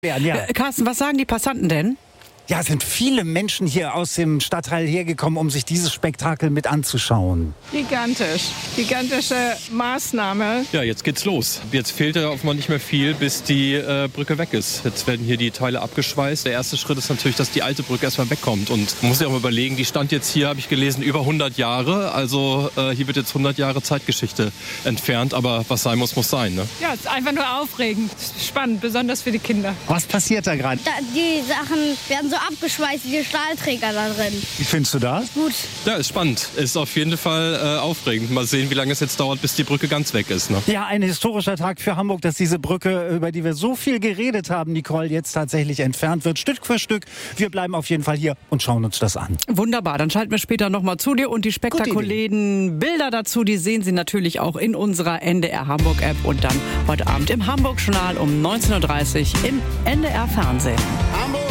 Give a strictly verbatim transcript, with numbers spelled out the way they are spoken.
Ja, ja. Äh, Carsten, was sagen die Passanten denn? Ja, es sind viele Menschen hier aus dem Stadtteil hergekommen, um sich dieses Spektakel mit anzuschauen. Gigantisch. Gigantische Maßnahme. Ja, jetzt geht's los. Jetzt fehlt ja offenbar nicht mehr viel, bis die äh, Brücke weg ist. Jetzt werden hier die Teile abgeschweißt. Der erste Schritt ist natürlich, dass die alte Brücke erstmal wegkommt. Und man muss sich auch mal überlegen, die stand jetzt hier, habe ich gelesen, über hundert Jahre. Also äh, hier wird jetzt hundert Jahre Zeitgeschichte entfernt. Aber was sein muss, muss sein. Ne? Ja, es ist einfach nur aufregend. Spannend, besonders für die Kinder. Was passiert da gerade? Da, die Sachen werden so abgeschweißt, die Stahlträger da drin. Wie findest du das? Gut. Ja, ist spannend. Ist auf jeden Fall äh, aufregend. Mal sehen, wie lange es jetzt dauert, bis die Brücke ganz weg ist. Ne? Ja, ein historischer Tag für Hamburg, dass diese Brücke, über die wir so viel geredet haben, Nicole, jetzt tatsächlich entfernt wird, Stück für Stück. Wir bleiben auf jeden Fall hier und schauen uns das an. Wunderbar, dann schalten wir später nochmal zu dir und die spektakulären Bilder dazu, die sehen Sie natürlich auch in unserer N D R Hamburg App und dann heute Abend im Hamburg Journal um neunzehn Uhr dreißig im N D R Fernsehen.